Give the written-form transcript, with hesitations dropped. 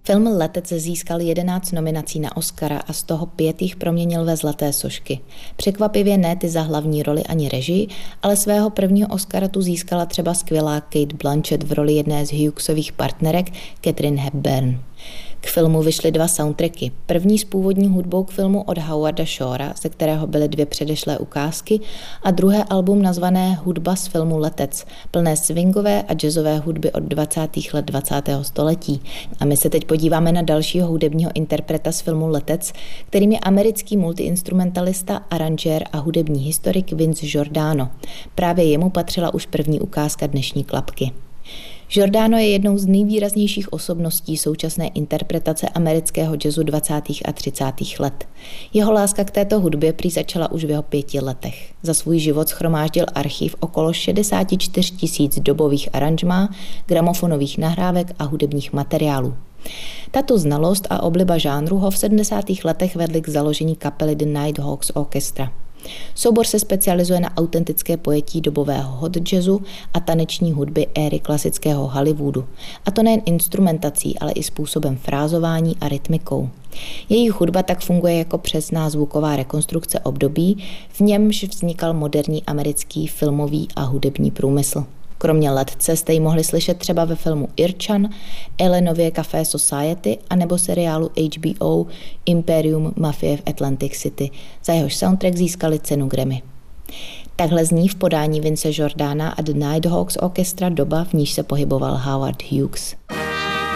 Film Letec získal 11 nominací na Oscara a z toho 5 jich proměnil ve Zlaté sošky. Překvapivě ne ty za hlavní roli ani režii, ale svého prvního Oscara tu získala třeba skvělá Cate Blanchett v roli jedné z Hughesových partnerek Katharine Hepburn. K filmu vyšly 2 soundtracky. První s původní hudbou k filmu od Howarda Shora, ze kterého byly 2 předešlé ukázky, a druhé album nazvané Hudba z filmu Letec, plné swingové a jazzové hudby od 20. let 20. století. A my se teď podíváme na dalšího hudebního interpreta z filmu Letec, kterým je americký multiinstrumentalista, aranžér a hudební historik Vince Giordano. Právě jemu patřila už první ukázka dnešní klapky. Giordano je jednou z nejvýraznějších osobností současné interpretace amerického jazzu 20. a 30. let. Jeho láska k této hudbě prý začala už v jeho 5 letech. Za svůj život shromáždil archiv okolo 64 000 dobových aranžmá, gramofonových nahrávek a hudebních materiálů. Tato znalost a obliba žánru ho v 70. letech vedly k založení kapely The Nighthawks Orchestra. Soubor se specializuje na autentické pojetí dobového hot jazzu a taneční hudby éry klasického Hollywoodu. A to nejen instrumentací, ale i způsobem frázování a rytmikou. Jejich hudba tak funguje jako přesná zvuková rekonstrukce období, v němž vznikal moderní americký filmový a hudební průmysl. Kromě Letce jste ji mohli slyšet třeba ve filmu Irčan, Elenově Café Society anebo seriálu HBO Imperium Mafie v Atlantic City, za jehož soundtrack získali cenu Grammy. Takhle zní v podání Vince Giordana a The Nighthawks Orchestra doba, v níž se pohyboval Howard Hughes.